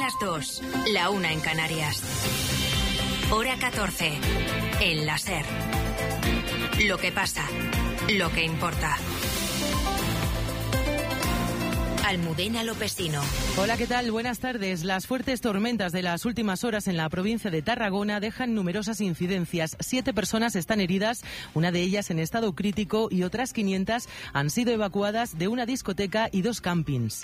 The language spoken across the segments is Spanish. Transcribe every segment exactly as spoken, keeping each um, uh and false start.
las dos, la una en Canarias. Hora catorce, en la SER. Lo que pasa, lo que importa. Almudena Lopesino. Hola, ¿qué tal? Buenas tardes. Las fuertes tormentas de las últimas horas en la provincia de Tarragona dejan numerosas incidencias. Siete personas están heridas, una de ellas en estado crítico, y otras quinientas han sido evacuadas de una discoteca y dos campings.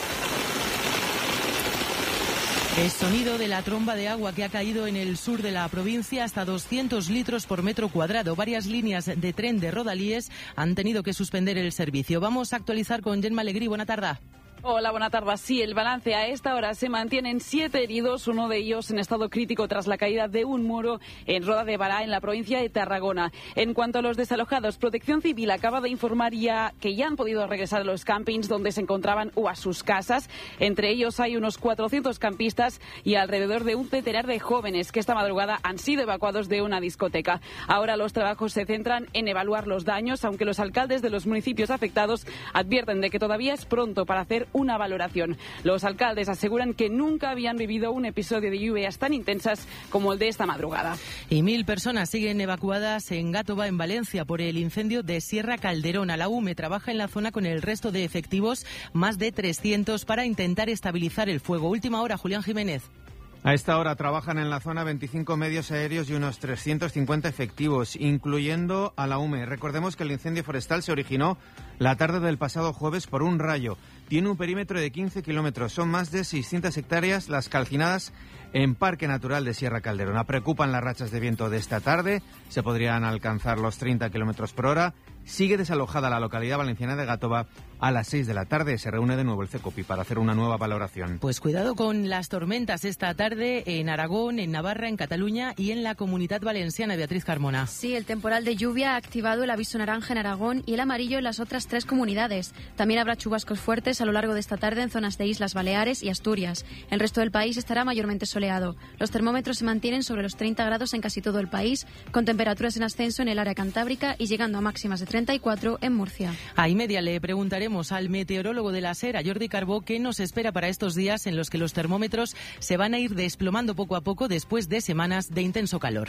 El sonido de la tromba de agua que ha caído en el sur de la provincia, hasta doscientos litros por metro cuadrado. Varias líneas de tren de Rodalies han tenido que suspender el servicio. Vamos a actualizar con Gemma Alegrí. Buena tarde. Hola, buena tarde. Sí, el balance a esta hora se mantienen siete heridos, uno de ellos en estado crítico tras la caída de un muro en Roda de Bará, en la provincia de Tarragona. En cuanto a los desalojados, Protección Civil acaba de informar ya que ya han podido regresar a los campings donde se encontraban o a sus casas. Entre ellos hay unos cuatrocientos campistas y alrededor de un centenar de jóvenes que esta madrugada han sido evacuados de una discoteca. Ahora los trabajos se centran en evaluar los daños, aunque los alcaldes de los municipios afectados advierten de que todavía es pronto para hacer una valoración. Los alcaldes aseguran que nunca habían vivido un episodio de lluvias tan intensas como el de esta madrugada. Y mil personas siguen evacuadas en Gàtova, en Valencia, por el incendio de Sierra Calderona. La U M E trabaja en la zona con el resto de efectivos, más de trescientos, para intentar estabilizar el fuego. Última hora, Julián Jiménez. A esta hora trabajan en la zona veinticinco medios aéreos y unos trescientos cincuenta efectivos, incluyendo a la U M E. Recordemos que el incendio forestal se originó la tarde del pasado jueves por un rayo. Tiene un perímetro de quince kilómetros. Son más de seiscientas hectáreas las calcinadas en Parque Natural de Sierra Calderona. Preocupan las rachas de viento de esta tarde. Se podrían alcanzar los treinta kilómetros por hora. Sigue desalojada la localidad valenciana de Gàtova. A las seis de la tarde se reúne de nuevo el CECOPI para hacer una nueva valoración. Pues cuidado con las tormentas esta tarde en Aragón, en Navarra, en Cataluña y en la Comunidad Valenciana. Beatriz Carmona. Sí, el temporal de lluvia ha activado el aviso naranja en Aragón y el amarillo en las otras tres comunidades. También habrá chubascos fuertes a lo largo de esta tarde en zonas de Islas Baleares y Asturias. El resto del país estará mayormente soleado. Los termómetros se mantienen sobre los treinta grados en casi todo el país, con temperaturas en ascenso en el área cantábrica y llegando a máximas de treinta y cuatro en Murcia. A y media le preguntaremos al meteorólogo de la SER, a Jordi Carbó, qué nos espera para estos días en los que los termómetros se van a ir desplomando poco a poco después de semanas de intenso calor.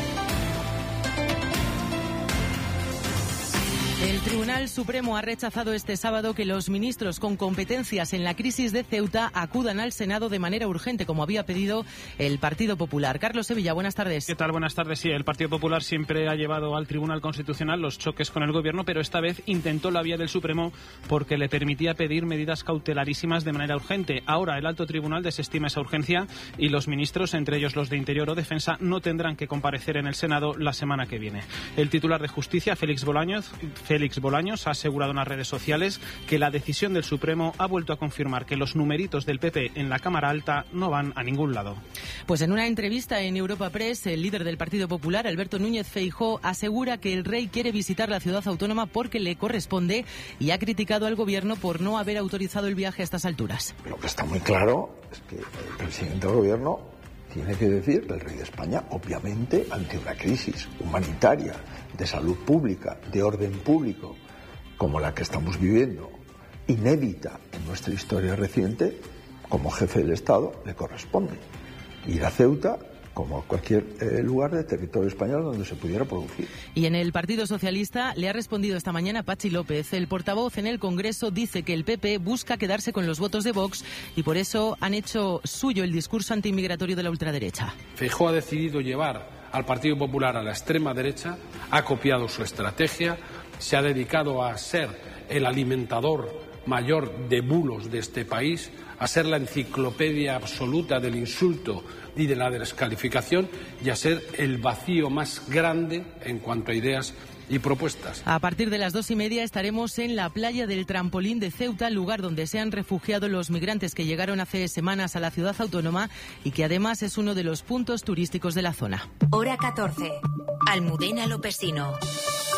El Tribunal Supremo ha rechazado este sábado que los ministros con competencias en la crisis de Ceuta acudan al Senado de manera urgente, como había pedido el Partido Popular. Carlos Sevilla, buenas tardes. ¿Qué tal? Buenas tardes. Sí, el Partido Popular siempre ha llevado al Tribunal Constitucional los choques con el Gobierno, pero esta vez intentó la vía del Supremo porque le permitía pedir medidas cautelarísimas de manera urgente. Ahora el Alto Tribunal desestima esa urgencia y los ministros, entre ellos los de Interior o Defensa, no tendrán que comparecer en el Senado la semana que viene. El titular de Justicia, Félix Bolaños, Félix Bolaños ha asegurado en las redes sociales que la decisión del Supremo ha vuelto a confirmar que los numeritos del P P en la Cámara Alta no van a ningún lado. Pues en una entrevista en Europa Press, el líder del Partido Popular, Alberto Núñez Feijóo, asegura que el rey quiere visitar la ciudad autónoma porque le corresponde y ha criticado al Gobierno por no haber autorizado el viaje a estas alturas. Lo que está muy claro es que el presidente del Gobierno tiene que decir que el rey de España, obviamente, ante una crisis humanitaria, de salud pública, de orden público, como la que estamos viviendo, inédita en nuestra historia reciente, como jefe del Estado, le corresponde ir a Ceuta como a cualquier eh, lugar del territorio español donde se pudiera producir. Y en el Partido Socialista le ha respondido esta mañana Patxi López. El portavoz en el Congreso dice que el P P busca quedarse con los votos de Vox y por eso han hecho suyo el discurso antimigratorio de la ultraderecha. Feijóo ha decidido llevar al Partido Popular a la extrema derecha, ha copiado su estrategia, se ha dedicado a ser el alimentador mayor de bulos de este país, a ser la enciclopedia absoluta del insulto y de la descalificación y a ser el vacío más grande en cuanto a ideas y propuestas. A partir de las dos y media estaremos en la playa del Trampolín de Ceuta, lugar donde se han refugiado los migrantes que llegaron hace semanas a la ciudad autónoma y que además es uno de los puntos turísticos de la zona. Hora catorce. Almudena Lopesino.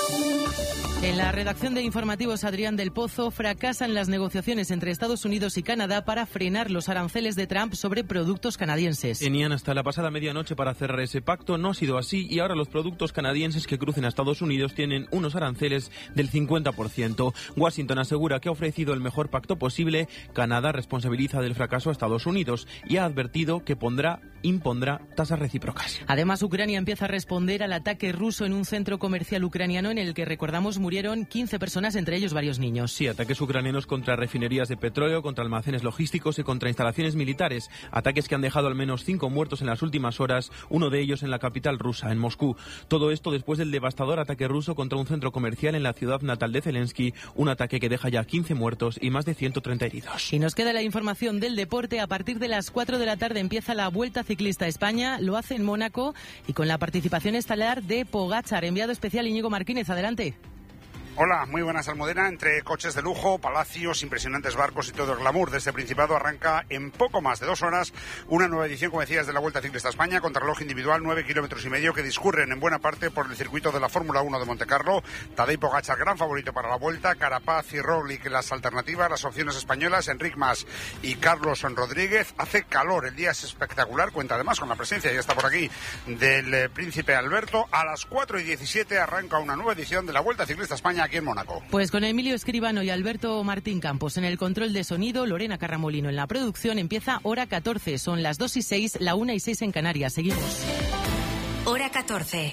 En la redacción de Informativos, Adrián del Pozo, fracasan las negociaciones entre Estados Unidos y Canadá para frenar los aranceles de Trump sobre productos canadienses. Tenían hasta la pasada medianoche para cerrar ese pacto, no ha sido así y ahora los productos canadienses que crucen a Estados Unidos tienen unos aranceles del cincuenta por ciento. Washington asegura que ha ofrecido el mejor pacto posible. Canadá responsabiliza del fracaso a Estados Unidos y ha advertido que pondrá, impondrá tasas recíprocas. Además, Ucrania empieza a responder al ataque ruso en un centro comercial ucraniano en el que, recordamos, murieron quince personas, entre ellos varios niños. Sí, ataques ucranianos contra refinerías de petróleo, contra almacenes logísticos y contra instalaciones militares. Ataques que han dejado al menos cinco muertos en las últimas horas, uno de ellos en la capital rusa, en Moscú. Todo esto después del devastador ataque ruso contra un centro comercial en la ciudad natal de Zelensky, un ataque que deja ya quince muertos y más de ciento treinta heridos. Y nos queda la información del deporte. A partir de las cuatro de la tarde empieza la Vuelta Ciclista a España, lo hace en Mónaco y con la participación estelar de Pogačar. Enviado especial Íñigo Martínez, adelante. Hola, muy buenas, Almudena. Entre coches de lujo, palacios, impresionantes barcos y todo el glamour de este Principado arranca en poco más de dos horas una nueva edición, como decías, de la Vuelta Ciclista a España, contrarreloj individual, nueve kilómetros y medio, que discurren en buena parte por el circuito de la Fórmula uno de Montecarlo. Tadej Pogačar, gran favorito para la Vuelta, Carapaz y Roglic las alternativas, las opciones españolas, Enric Mas y Carlos Rodríguez. Hace calor, el día es espectacular, cuenta además con la presencia, ya está por aquí, del eh, Príncipe Alberto. A las cuatro y diecisiete arranca una nueva edición de la Vuelta Ciclista a España aquí en Mónaco. Pues con Emilio Escribano y Alberto Martín Campos en el control de sonido, Lorena Carramolino en la producción, empieza Hora catorce. Son las dos y seis, la una y seis en Canarias. Seguimos. Hora catorce.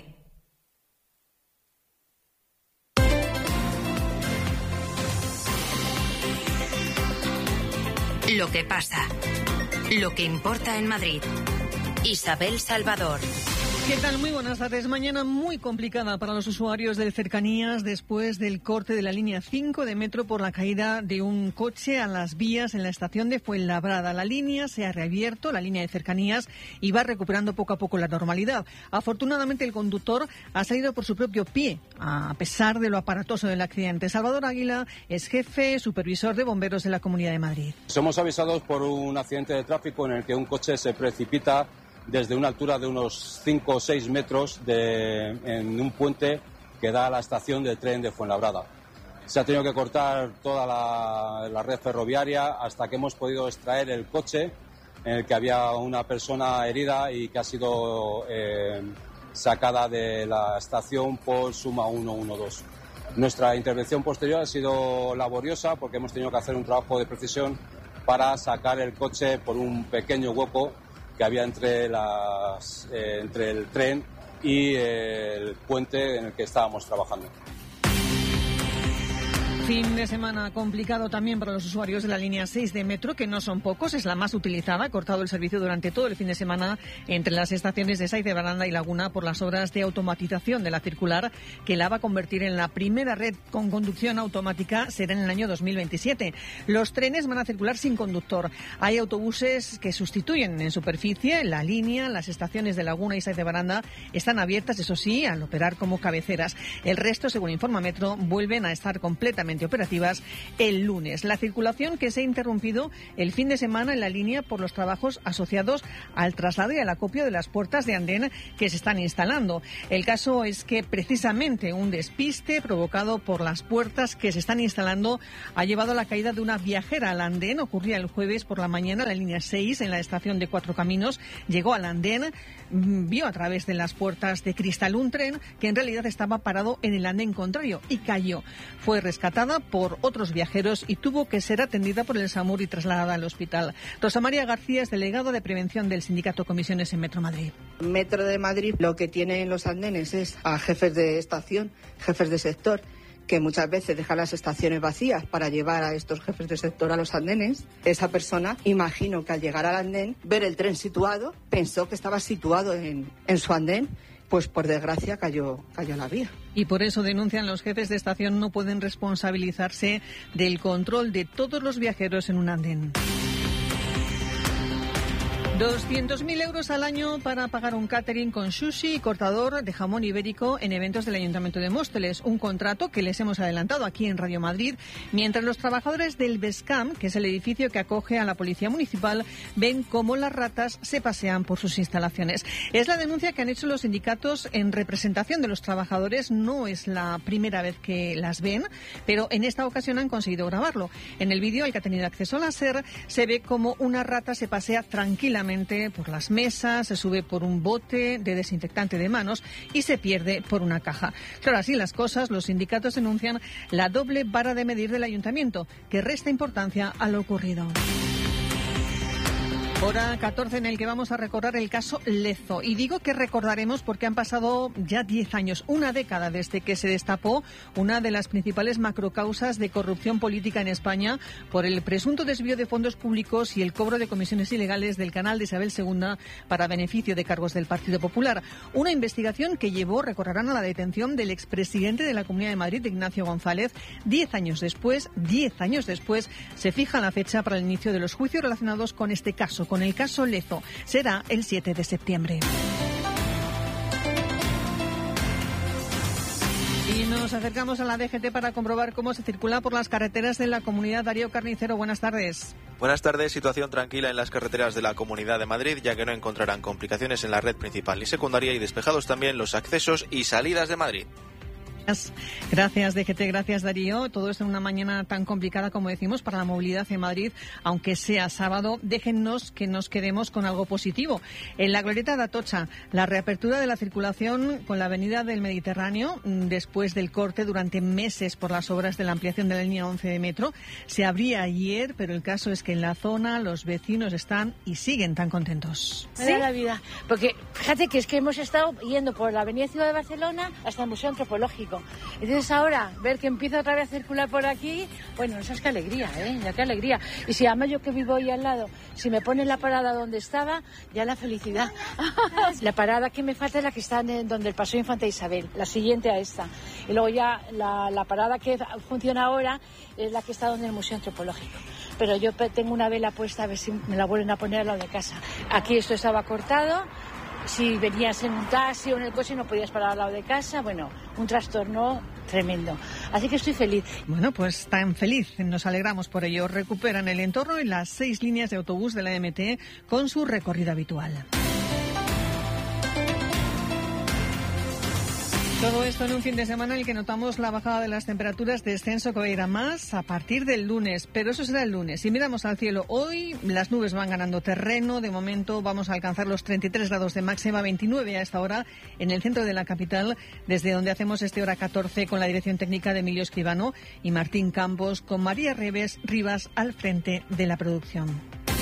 Lo que pasa. Lo que importa en Madrid. Isabel Salvador. ¿Qué tal? Muy buenas tardes. Mañana muy complicada para los usuarios de cercanías después del corte de la línea cinco de metro por la caída de un coche a las vías en la estación de Fuenlabrada. La línea se ha reabierto, la línea de cercanías, y va recuperando poco a poco la normalidad. Afortunadamente el conductor ha salido por su propio pie, a pesar de lo aparatoso del accidente. Salvador Águila es jefe supervisor de bomberos de la Comunidad de Madrid. Somos avisados por un accidente de tráfico en el que un coche se precipita desde una altura de unos cinco o seis metros de, en un puente que da a la estación de tren de Fuenlabrada. Se ha tenido que cortar toda la, la red ferroviaria hasta que hemos podido extraer el coche en el que había una persona herida y que ha sido eh, sacada de la estación por Suma ciento doce. Nuestra intervención posterior ha sido laboriosa porque hemos tenido que hacer un trabajo de precisión para sacar el coche por un pequeño hueco que había entre, las, eh, entre el tren y el puente en el que estábamos trabajando. Fin de semana complicado también para los usuarios de la línea seis de metro, que no son pocos, es la más utilizada. Ha cortado el servicio durante todo el fin de semana entre las estaciones de Saiz de Baranda y Laguna por las obras de automatización de la circular, que la va a convertir en la primera red con conducción automática, será en el año dos mil veintisiete. Los trenes van a circular sin conductor. Hay autobuses que sustituyen en superficie la línea. Las estaciones de Laguna y Saiz de Baranda están abiertas, eso sí, al operar como cabeceras. El resto, según informa Metro, vuelven a estar completamente operativas el lunes. La circulación que se ha interrumpido el fin de semana en la línea por los trabajos asociados al traslado y al acopio de las puertas de andén que se están instalando. El caso es que precisamente un despiste provocado por las puertas que se están instalando ha llevado a la caída de una viajera al andén. Ocurría el jueves por la mañana, la línea seis en la estación de Cuatro Caminos. Llegó al andén, vio a través de las puertas de cristal un tren que en realidad estaba parado en el andén contrario y cayó. Fue rescatada por otros viajeros y tuvo que ser atendida por el SAMUR y trasladada al hospital. Rosa María García es delegado de prevención del sindicato Comisiones en Metro Madrid. Metro de Madrid lo que tiene en los andenes es a jefes de estación, jefes de sector, que muchas veces dejan las estaciones vacías para llevar a estos jefes de sector a los andenes. Esa persona, imagino que al llegar al andén, ver el tren situado, pensó que estaba situado en, en su andén, pues por desgracia cayó, cayó a la vía. Y por eso denuncian los jefes de estación no pueden responsabilizarse del control de todos los viajeros en un andén. doscientos mil euros al año para pagar un catering con sushi y cortador de jamón ibérico en eventos del Ayuntamiento de Móstoles. Un contrato que les hemos adelantado aquí en Radio Madrid, mientras los trabajadores del Bescam, que es el edificio que acoge a la Policía Municipal, ven cómo las ratas se pasean por sus instalaciones. Es la denuncia que han hecho los sindicatos en representación de los trabajadores. No es la primera vez que las ven, pero en esta ocasión han conseguido grabarlo. En el vídeo, al que ha tenido acceso a la SER, se ve cómo una rata se pasea tranquilamente por las mesas, se sube por un bote de desinfectante de manos y se pierde por una caja. Claro, así las cosas, los sindicatos denuncian la doble vara de medir del ayuntamiento, que resta importancia a lo ocurrido. Hora catorce en el que vamos a recordar el caso Lezo. Y digo que recordaremos porque han pasado ya diez años, una década desde que se destapó una de las principales macrocausas de corrupción política en España por el presunto desvío de fondos públicos y el cobro de comisiones ilegales del canal de Isabel segunda para beneficio de cargos del Partido Popular. Una investigación que llevó, recordarán, a la detención del expresidente de la Comunidad de Madrid, Ignacio González. Diez años después, diez años después, se fija la fecha para el inicio de los juicios relacionados con este caso, con el caso Lezo. Será el siete de septiembre. Y nos acercamos a la D G T para comprobar cómo se circula por las carreteras de la comunidad. Darío Carnicero, buenas tardes. Buenas tardes. Situación tranquila en las carreteras de la Comunidad de Madrid, ya que no encontrarán complicaciones en la red principal y secundaria, y despejados también los accesos y salidas de Madrid. Gracias, D G T, gracias, Darío. Todo esto en una mañana tan complicada, como decimos, para la movilidad en Madrid, aunque sea sábado. Déjennos que nos quedemos con algo positivo. En la Glorieta de Atocha, la reapertura de la circulación con la Avenida del Mediterráneo, después del corte durante meses por las obras de la ampliación de la línea once de metro, se abría ayer, pero el caso es que en la zona los vecinos están y siguen tan contentos. Me da la vida, porque fíjate que es que hemos estado yendo por la Avenida Ciudad de Barcelona hasta el Museo Antropológico. Entonces ahora, ver que empieza otra vez a circular por aquí, bueno, eso es que alegría, ¿eh? Ya qué alegría. Y si además yo que vivo ahí al lado, si me ponen la parada donde estaba, ya la felicidad. La parada que me falta es la que está en donde el Paseo Infanta Isabel, la siguiente a esta. Y luego ya la, la parada que funciona ahora es la que está donde el Museo Antropológico. Pero yo tengo una vela puesta a ver si me la vuelven a poner al lado de casa. Aquí esto estaba cortado. Si venías en un taxi o en el coche no podías parar al lado de casa, bueno, un trastorno tremendo. Así que estoy feliz. Bueno, pues tan feliz, nos alegramos por ello. Recuperan el entorno y las seis líneas de autobús de la M T con su recorrido habitual. Todo esto en un fin de semana en el que notamos la bajada de las temperaturas, descenso que va a ir a más a partir del lunes, pero eso será el lunes. Si miramos al cielo hoy, las nubes van ganando terreno. De momento vamos a alcanzar los treinta y tres grados de máxima, veintinueve a esta hora en el centro de la capital, desde donde hacemos este hora catorce con la dirección técnica de Emilio Escribano y Martín Campos, con María Reves Rivas al frente de la producción.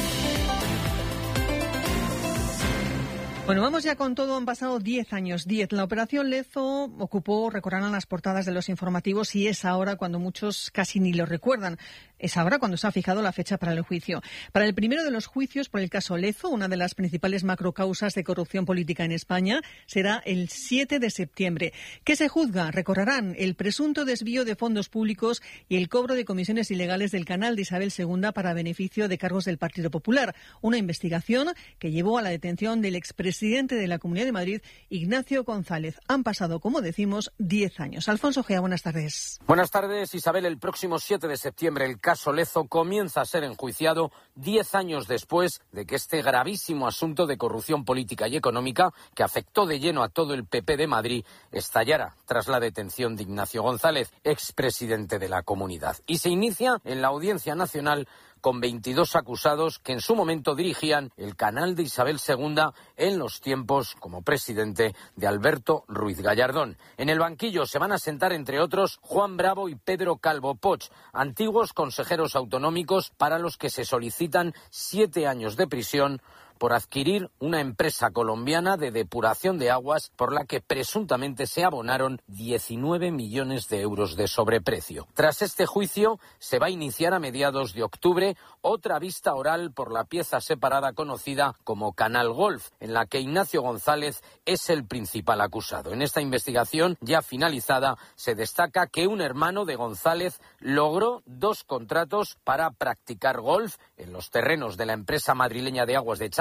Bueno, vamos ya con todo. Han pasado diez años, diez. La operación Lezo ocupó, recordarán, las portadas de los informativos y es ahora cuando muchos casi ni lo recuerdan. Es ahora cuando se ha fijado la fecha para el juicio. Para el primero de los juicios por el caso Lezo, una de las principales macrocausas de corrupción política en España, será el siete de septiembre. ¿Qué se juzga? Recordarán el presunto desvío de fondos públicos y el cobro de comisiones ilegales del canal de Isabel segunda para beneficio de cargos del Partido Popular. Una investigación que llevó a la detención del expresidente de la Comunidad de Madrid, Ignacio González. Han pasado, como decimos, diez años. Alfonso Gea, buenas tardes. Buenas tardes, Isabel. El próximo siete de septiembre el caso Lezo comienza a ser enjuiciado diez años después de que este gravísimo asunto de corrupción política y económica, que afectó de lleno a todo el P P de Madrid, estallara tras la detención de Ignacio González, expresidente de la Comunidad. Y se inicia en la Audiencia Nacional con veintidós acusados que en su momento dirigían el canal de Isabel segunda en los tiempos como presidente de Alberto Ruiz Gallardón. En el banquillo se van a sentar, entre otros, Juan Bravo y Pedro Calvo Poch, antiguos consejeros autonómicos para los que se solicitan siete años de prisión por adquirir una empresa colombiana de depuración de aguas por la que presuntamente se abonaron diecinueve millones de euros de sobreprecio. Tras este juicio se va a iniciar a mediados de octubre otra vista oral por la pieza separada conocida como Canal Golf, en la que Ignacio González es el principal acusado. En esta investigación ya finalizada se destaca que un hermano de González logró dos contratos para practicar golf en los terrenos de la empresa madrileña de aguas de Champán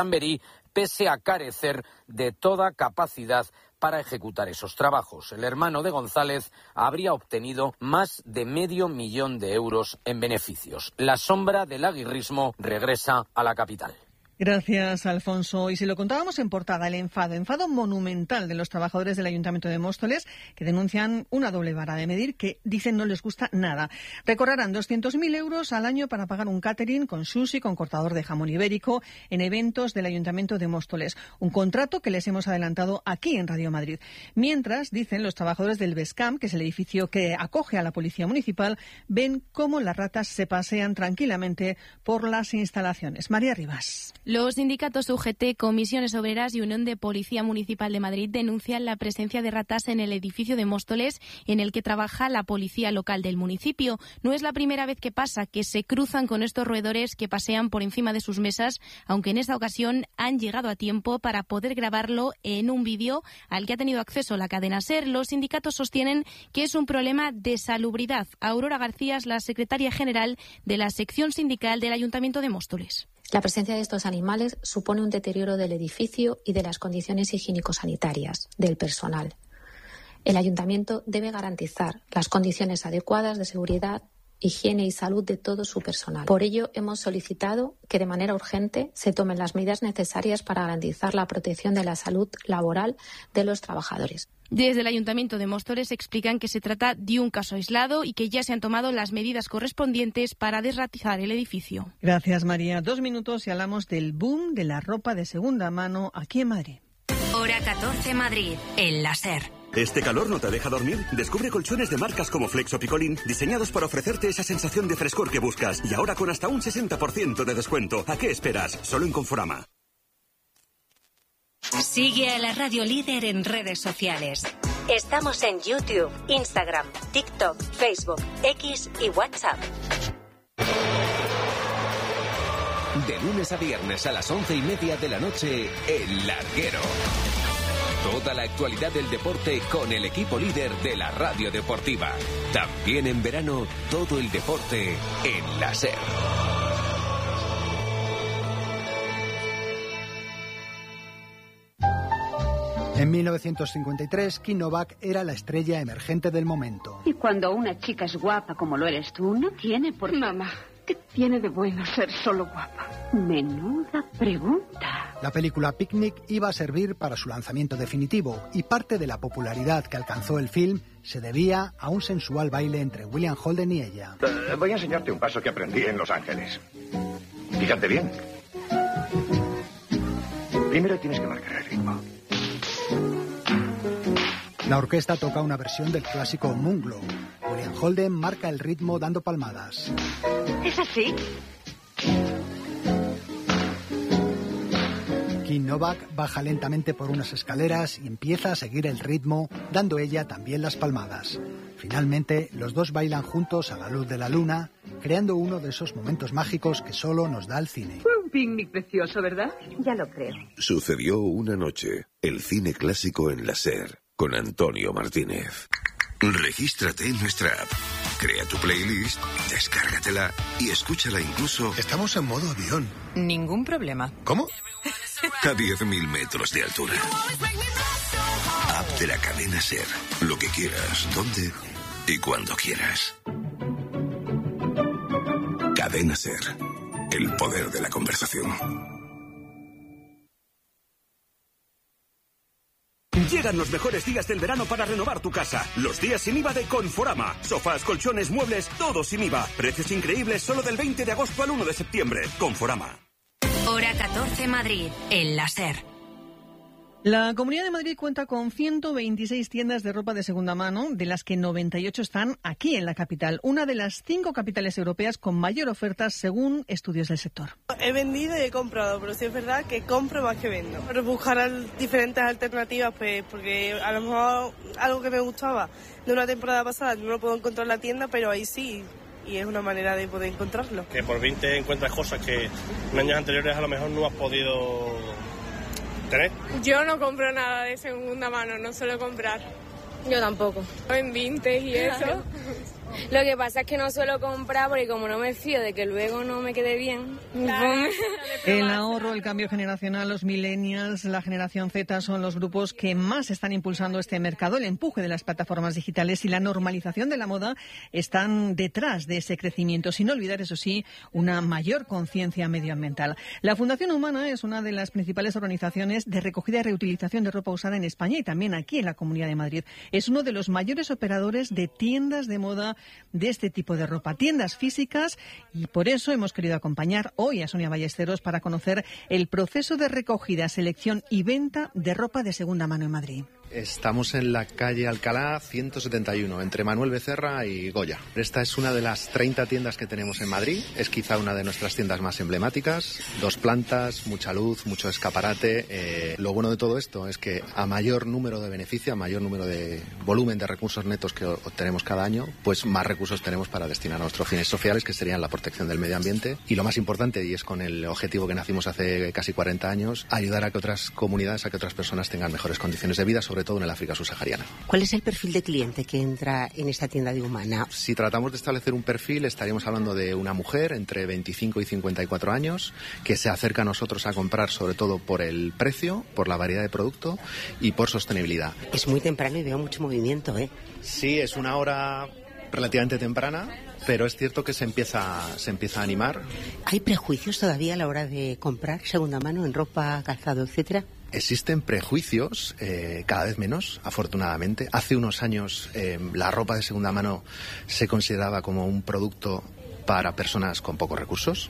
Chamberí, pese a carecer de toda capacidad para ejecutar esos trabajos. El hermano de González habría obtenido más de medio millón de euros en beneficios. La sombra del aguirrismo regresa a la capital. Gracias, Alfonso. Y si lo contábamos en portada, el enfado, enfado monumental de los trabajadores del Ayuntamiento de Móstoles, que denuncian una doble vara de medir que dicen no les gusta nada. Recorrerán doscientos mil euros al año para pagar un catering con sushi, con cortador de jamón ibérico, en eventos del Ayuntamiento de Móstoles. Un contrato que les hemos adelantado aquí en Radio Madrid. Mientras, dicen los trabajadores del Bescam, que es el edificio que acoge a la Policía Municipal, ven cómo las ratas se pasean tranquilamente por las instalaciones. María Rivas. Los sindicatos U G T, Comisiones Obreras y Unión de Policía Municipal de Madrid denuncian la presencia de ratas en el edificio de Móstoles en el que trabaja la policía local del municipio. No es la primera vez que pasa, que se cruzan con estos roedores que pasean por encima de sus mesas, aunque en esta ocasión han llegado a tiempo para poder grabarlo en un vídeo al que ha tenido acceso la cadena SER. Los sindicatos sostienen que es un problema de salubridad. Aurora García es la secretaria general de la sección sindical del Ayuntamiento de Móstoles. La presencia de estos animales supone un deterioro del edificio y de las condiciones higiénico-sanitarias del personal. El ayuntamiento debe garantizar las condiciones adecuadas de seguridad, higiene y salud de todo su personal. Por ello, hemos solicitado que de manera urgente se tomen las medidas necesarias para garantizar la protección de la salud laboral de los trabajadores. Desde el Ayuntamiento de Móstoles explican que se trata de un caso aislado y que ya se han tomado las medidas correspondientes para desratizar el edificio. Gracias, María. Dos minutos y hablamos del boom de la ropa de segunda mano aquí en Madrid. Hora catorce Madrid, en la SER. ¿Este calor no te deja dormir? Descubre colchones de marcas como Flex o Picolín, diseñados para ofrecerte esa sensación de frescor que buscas. Y ahora con hasta un sesenta por ciento de descuento. ¿A qué esperas? Solo en Conforama. Sigue a la Radio Líder en redes sociales. Estamos en YouTube, Instagram, TikTok, Facebook, X y WhatsApp. De lunes a viernes a las once y media de la noche, El Larguero. Toda la actualidad del deporte con el equipo líder de la radio deportiva. También en verano, todo el deporte en la SER. En mil novecientos cincuenta y tres, Kim Novak era la estrella emergente del momento. Y cuando una chica es guapa como lo eres tú, no tiene por qué... Mamá, ¿qué tiene de bueno ser solo guapa? Menuda pregunta. La película Picnic iba a servir para su lanzamiento definitivo y parte de la popularidad que alcanzó el film se debía a un sensual baile entre William Holden y ella. Uh, voy a enseñarte un paso que aprendí en Los Ángeles. Fíjate bien. Primero tienes que marcar el ritmo. La orquesta toca una versión del clásico Moonglow. William Holden marca el ritmo dando palmadas. ¿Es así? Kim Novak baja lentamente por unas escaleras y empieza a seguir el ritmo, dando ella también las palmadas. Finalmente, los dos bailan juntos a la luz de la luna, creando uno de esos momentos mágicos que solo nos da el cine. Fue un picnic precioso, ¿verdad? Ya lo creo. Sucedió una noche, el cine clásico en la SER, con Antonio Martínez. Regístrate en nuestra app, crea tu playlist, descárgatela y escúchala incluso... Estamos en modo avión. Ningún problema. ¿Cómo? A diez mil metros de altura. App de la cadena SER. Lo que quieras, donde y cuando quieras. Cadena SER. El poder de la conversación. Llegan los mejores días del verano para renovar tu casa. Los días sin I V A de Conforama. Sofás, colchones, muebles, todo sin I V A. Precios increíbles solo del veinte de agosto al uno de septiembre. Conforama. Hora catorce Madrid, en la SER. La Comunidad de Madrid cuenta con ciento veintiséis tiendas de ropa de segunda mano, de las que noventa y ocho están aquí en la capital, una de las cinco capitales europeas con mayor oferta según estudios del sector. He vendido y he comprado, pero sí es verdad que compro más que vendo. Pero buscar al, diferentes alternativas, pues porque a lo mejor algo que me gustaba de una temporada pasada no lo puedo encontrar en la tienda, pero ahí sí. Y es una manera de poder encontrarlo. Que por veinte encuentras cosas que en años anteriores a lo mejor no has podido tener. Yo no compro nada de segunda mano, no suelo comprar. Yo tampoco. En vintage y eso. Lo que pasa es que no suelo comprar porque como no me fío de que luego no me quede bien. Claro. El ahorro, el cambio generacional, los millennials, la generación Z son los grupos que más están impulsando este mercado. El empuje de las plataformas digitales y la normalización de la moda están detrás de ese crecimiento, sin olvidar, eso sí, una mayor conciencia medioambiental. La Fundación Humana es una de las principales organizaciones de recogida y reutilización de ropa usada en España y también aquí en la Comunidad de Madrid. Es uno de los mayores operadores de tiendas de moda de este tipo de ropa, tiendas físicas, y por eso hemos querido acompañar hoy a Sonia Ballesteros para conocer el proceso de recogida, selección y venta de ropa de segunda mano en Madrid. Estamos en la calle Alcalá ciento setenta y uno, entre Manuel Becerra y Goya. Esta es una de las treinta tiendas que tenemos en Madrid. Es quizá una de nuestras tiendas más emblemáticas. Dos plantas, mucha luz, mucho escaparate. Eh, lo bueno de todo esto es que a mayor número de beneficio, a mayor número de volumen de recursos netos que obtenemos cada año, pues más recursos tenemos para destinar a nuestros fines sociales, que serían la protección del medio ambiente. Y lo más importante, y es con el objetivo que nacimos hace casi cuarenta años, ayudar a que otras comunidades, a que otras personas tengan mejores condiciones de vida, sobre todo en el África subsahariana. ¿Cuál es el perfil de cliente que entra en esta tienda de Humana? Si tratamos de establecer un perfil, estaríamos hablando de una mujer entre veinticinco y cincuenta y cuatro años que se acerca a nosotros a comprar sobre todo por el precio, por la variedad de producto y por sostenibilidad. Es muy temprano y veo mucho movimiento, ¿eh? Sí, es una hora relativamente temprana, pero es cierto que se empieza, se empieza a animar. ¿Hay prejuicios todavía a la hora de comprar segunda mano en ropa, calzado, etcétera? Existen prejuicios, eh, cada vez menos, afortunadamente. Hace unos años eh, la ropa de segunda mano se consideraba como un producto para personas con pocos recursos,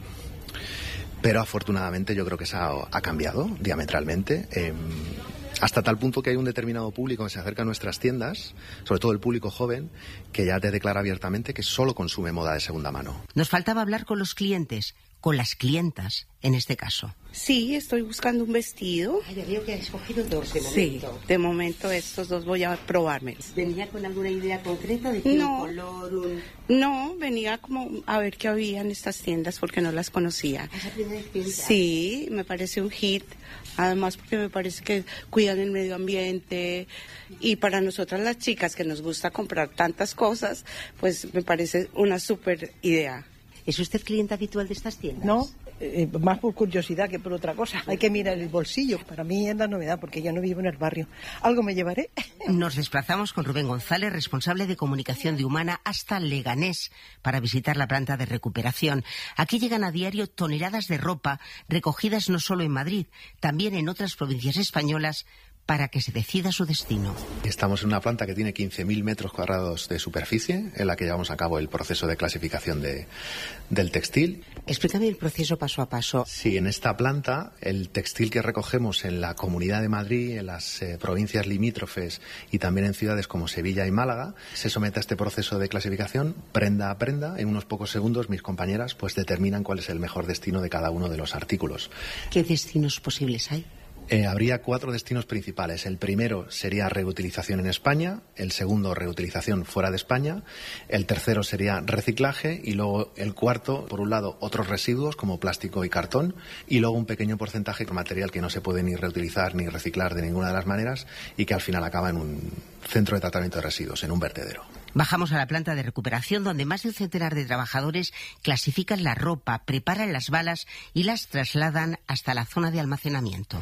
pero afortunadamente yo creo que eso ha, ha cambiado diametralmente. Eh, hasta tal punto que hay un determinado público que se acerca a nuestras tiendas, sobre todo el público joven, que ya te declara abiertamente que solo consume moda de segunda mano. Nos faltaba hablar con los clientes, con las clientas en este caso. Sí, estoy buscando un vestido. Ay, ya veo que has escogido dos de momento. Sí, de momento estos dos voy a probármelos. ¿Venía con alguna idea concreta de qué no, color? Un... No, venía como a ver qué había en estas tiendas porque no las conocía. ¿Es la primera vez que entras? Sí, me parece un hit. Además porque me parece que cuidan el medio ambiente y para nosotras las chicas que nos gusta comprar tantas cosas, pues me parece una súper idea. ¿Es usted cliente habitual de estas tiendas? No, eh, más por curiosidad que por otra cosa. Hay que mirar el bolsillo. Para mí es la novedad porque yo no vivo en el barrio. ¿Algo me llevaré? Nos desplazamos con Rubén González, responsable de comunicación de Humana, hasta Leganés para visitar la planta de recuperación. Aquí llegan a diario toneladas de ropa recogidas no solo en Madrid, también en otras provincias españolas, para que se decida su destino. Estamos en una planta que tiene quince mil metros cuadrados de superficie, en la que llevamos a cabo el proceso de clasificación de, del textil. Explícame el proceso paso a paso. Sí, en esta planta, el textil que recogemos en la Comunidad de Madrid, en las eh, provincias limítrofes y también en ciudades como Sevilla y Málaga, se somete a este proceso de clasificación, prenda a prenda. En unos pocos segundos, mis compañeras pues determinan cuál es el mejor destino de cada uno de los artículos. ¿Qué destinos posibles hay? Eh, habría cuatro destinos principales. El primero sería reutilización en España, el segundo reutilización fuera de España, el tercero sería reciclaje y luego el cuarto, por un lado, otros residuos como plástico y cartón y luego un pequeño porcentaje de material que no se puede ni reutilizar ni reciclar de ninguna de las maneras y que al final acaba en un centro de tratamiento de residuos, en un vertedero. Bajamos a la planta de recuperación donde más de un centenar de trabajadores clasifican la ropa, preparan las balas y las trasladan hasta la zona de almacenamiento.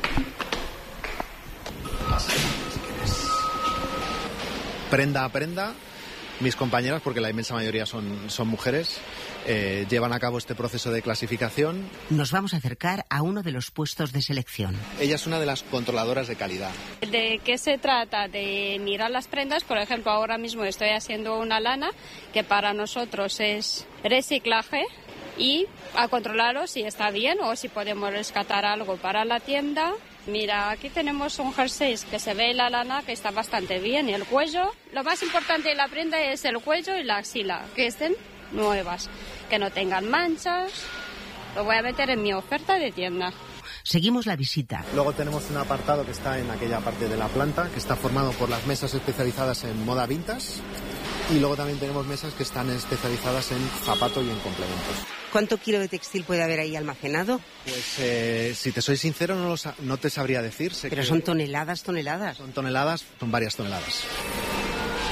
Prenda a prenda, mis compañeras, porque la inmensa mayoría son, son mujeres, eh, llevan a cabo este proceso de clasificación. Nos vamos a acercar a uno de los puestos de selección. Ella es una de las controladoras de calidad. ¿De qué se trata? De mirar las prendas. Por ejemplo, ahora mismo estoy haciendo una lana que para nosotros es reciclaje y a controlarlo si está bien o si podemos rescatar algo para la tienda. Mira, aquí tenemos un jersey que se ve la lana que está bastante bien y el cuello. Lo más importante de la prenda es el cuello y la axila, que estén nuevas, que no tengan manchas. Lo voy a meter en mi oferta de tienda. Seguimos la visita. Luego tenemos un apartado que está en aquella parte de la planta, que está formado por las mesas especializadas en moda vintage. Y luego también tenemos mesas que están especializadas en zapato y en complementos. ¿Cuánto kilo de textil puede haber ahí almacenado? Pues eh, si te soy sincero no, lo sa- no te sabría decir. Sé Pero que son toneladas, toneladas. Son toneladas, son varias toneladas.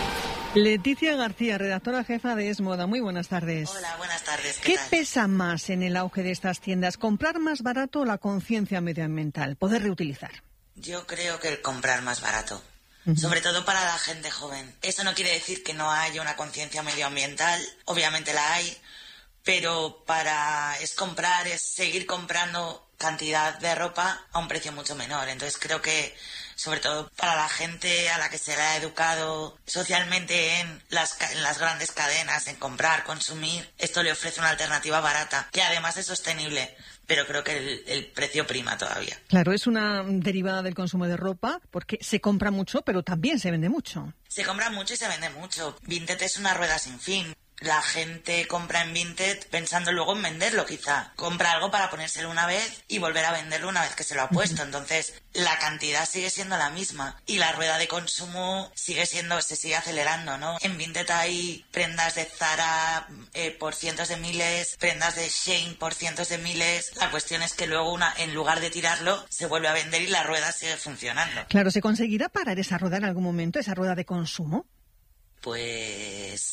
Leticia García, redactora jefa de Es Moda. Muy buenas tardes. Hola, buenas tardes. ¿Qué, ¿Qué pesa más en el auge de estas tiendas? ¿Comprar más barato o la conciencia medioambiental? ¿Poder reutilizar? Yo creo que el comprar más barato. Uh-huh. Sobre todo para la gente joven. Eso no quiere decir que no haya una conciencia medioambiental. Obviamente la hay. Pero para es comprar, es seguir comprando cantidad de ropa a un precio mucho menor. Entonces creo que, sobre todo para la gente a la que se le ha educado socialmente en las, en las grandes cadenas, en comprar, consumir, esto le ofrece una alternativa barata, que además es sostenible, pero creo que el, el precio prima todavía. Claro, es una derivada del consumo de ropa, porque se compra mucho, pero también se vende mucho. Se compra mucho y se vende mucho. Vinted es una rueda sin fin. La gente compra en Vinted pensando luego en venderlo, quizá. Compra algo para ponérselo una vez y volver a venderlo una vez que se lo ha puesto. Entonces, la cantidad sigue siendo la misma y la rueda de consumo sigue siendo, se sigue acelerando, ¿no? En Vinted hay prendas de Zara eh, por cientos de miles, prendas de Shein por cientos de miles. La cuestión es que luego, una, en lugar de tirarlo, se vuelve a vender y la rueda sigue funcionando. Claro, ¿se conseguirá parar esa rueda en algún momento, esa rueda de consumo? Pues...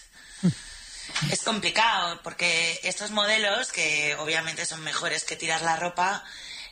Es complicado porque estos modelos, que obviamente son mejores que tirar la ropa,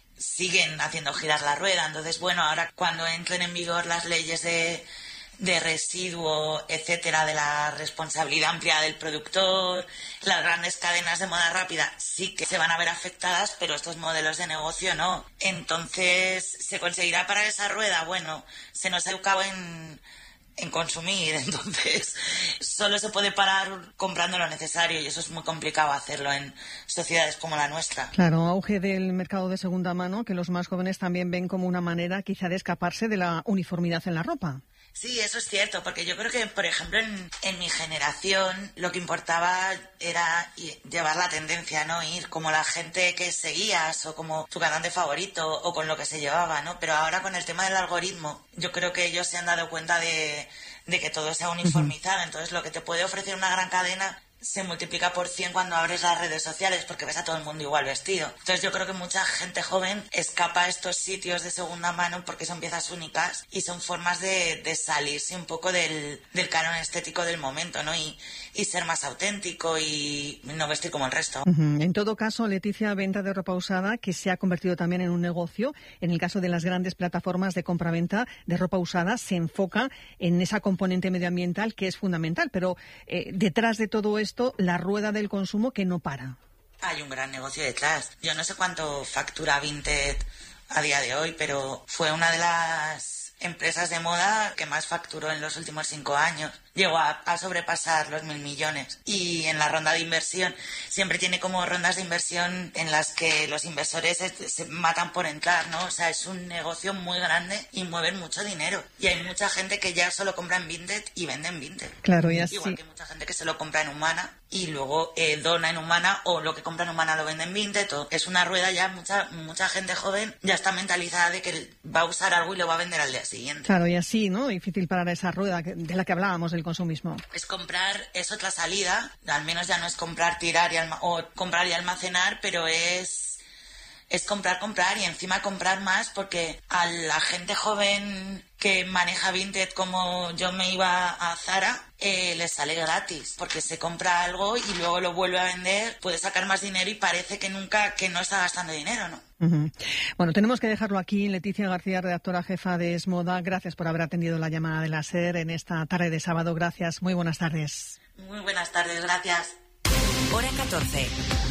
siguen haciendo girar la rueda. Entonces, bueno, ahora cuando entren en vigor las leyes de, de residuo, etcétera, de la responsabilidad amplia del productor, las grandes cadenas de moda rápida sí que se van a ver afectadas, pero estos modelos de negocio no. Entonces, ¿se conseguirá parar esa rueda? Bueno, se nos ha educado en... en consumir, entonces solo se puede parar comprando lo necesario y eso es muy complicado hacerlo en sociedades como la nuestra. Claro, auge del mercado de segunda mano que los más jóvenes también ven como una manera quizá de escaparse de la uniformidad en la ropa. Sí, eso es cierto, porque yo creo que, por ejemplo, en, en mi generación lo que importaba era llevar la tendencia, ¿no? Ir como la gente que seguías o como tu cantante favorito o con lo que se llevaba, ¿no? Pero ahora con el tema del algoritmo, yo creo que ellos se han dado cuenta de, de que todo se ha uniformizado. Entonces, lo que te puede ofrecer una gran cadena se multiplica por cien cuando abres las redes sociales porque ves a todo el mundo igual vestido. Entonces yo creo que mucha gente joven escapa a estos sitios de segunda mano porque son piezas únicas y son formas de, de salirse un poco del, del canon estético del momento, ¿no? Y, y ser más auténtico y no vestir como el resto. Uh-huh. En todo caso, Leticia, venta de ropa usada que se ha convertido también en un negocio. En el caso de las grandes plataformas de compra-venta de ropa usada se enfoca en esa componente medioambiental que es fundamental, pero eh, detrás de todo esto Esto, la rueda del consumo que no para. Hay un gran negocio detrás. Yo no sé cuánto factura Vinted a día de hoy, pero fue una de las empresas de moda que más facturó en los últimos cinco años. Llegó a, a sobrepasar los mil millones. Y en la ronda de inversión, siempre tiene como rondas de inversión en las que los inversores se, se matan por entrar, ¿no? O sea, es un negocio muy grande y mueven mucho dinero. Y hay mucha gente que ya solo compra en Vinted y vende en Vinted. Claro, y así. Igual que mucha gente que se lo compra en Humana y luego eh, dona en Humana o lo que compra en Humana lo vende en Vinted. O es una rueda ya, mucha, mucha gente joven ya está mentalizada de que va a usar algo y lo va a vender al día siguiente. Claro, y así, ¿no? Difícil parar esa rueda de la que hablábamos del consumismo. Es comprar, es otra salida, al menos ya no es comprar, tirar y alma, o comprar y almacenar, pero es, es comprar, comprar y encima comprar más porque a la gente joven que maneja Vinted como yo me iba a Zara, eh, les sale gratis porque se compra algo y luego lo vuelve a vender, puede sacar más dinero y parece que nunca, que no está gastando dinero, ¿no? Uh-huh. Bueno, tenemos que dejarlo aquí. Leticia García, redactora jefa de Es Moda, gracias por haber atendido la llamada de la SER en esta tarde de sábado. Gracias, muy buenas tardes. Muy buenas tardes, gracias. Hora catorce.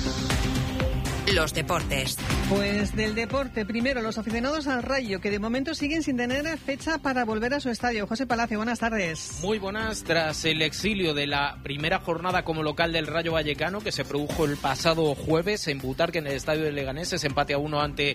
Los deportes. Pues del deporte, primero los aficionados al Rayo, que de momento siguen sin tener fecha para volver a su estadio. José Palacio, buenas tardes. Muy buenas. Tras el exilio de la primera jornada como local del Rayo Vallecano, que se produjo el pasado jueves en Butarque, en el estadio de Leganés, ese empate a uno ante